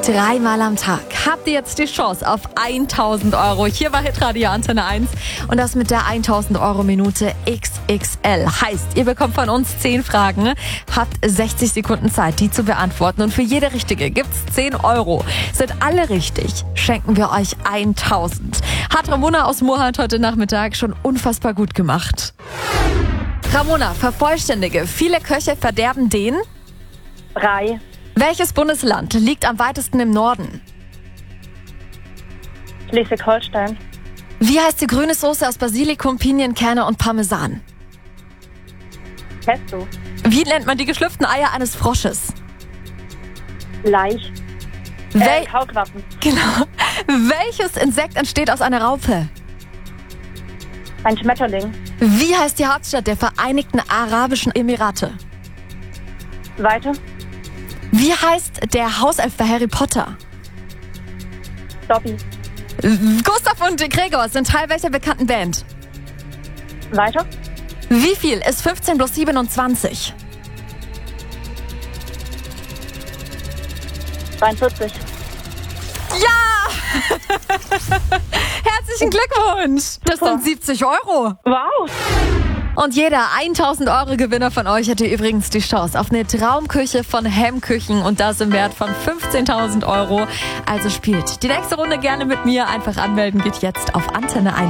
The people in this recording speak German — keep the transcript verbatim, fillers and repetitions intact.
Dreimal am Tag habt ihr jetzt die Chance auf tausend Euro. Hier war Hitradio Antenne eins und das mit der tausend Euro Minute X X L. Heißt, ihr bekommt von uns zehn Fragen, habt sechzig Sekunden Zeit, die zu beantworten und für jede richtige gibt's zehn Euro. Sind alle richtig, schenken wir euch tausend. Hat Ramona aus Moorhardt heute Nachmittag schon unfassbar gut gemacht. Ramona, vervollständige. Viele Köche verderben den... Brei. Welches Bundesland liegt am weitesten im Norden? Schleswig-Holstein. Wie heißt die grüne Soße aus Basilikum, Pinienkerne und Parmesan? Pesto. Wie nennt man die geschlüpften Eier eines Frosches? Laich. Wel Äh, Kaulquappen. genau. Welches Insekt entsteht aus einer Raupe? Ein Schmetterling. Wie heißt die Hauptstadt der Vereinigten Arabischen Emirate? Weiter. Wie heißt der Hauself bei Harry Potter? Dobby. Gustav und Gregor sind Teil welcher bekannten Band? Weiter. Wie viel ist fünfzehn plus siebenundzwanzig? zweiundvierzig. Ja! Herzlichen Glückwunsch! Das Super. sind siebzig Euro. Wow. Und jeder tausend Euro Gewinner von euch hätte übrigens die Chance auf eine Traumküche von Hemmküchen und das im Wert von fünfzehntausend Euro. Also spielt die nächste Runde gerne mit mir. Einfach anmelden geht jetzt auf antenne eins.